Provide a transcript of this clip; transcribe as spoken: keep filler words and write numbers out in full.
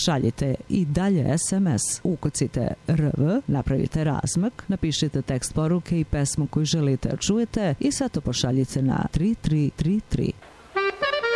šaljite i dalje es em es. Ukucite R V, napravite razmak, napišite tekst poruke i pesmu koju želite da čujete i sve to pošaljite na tri tri tri tri.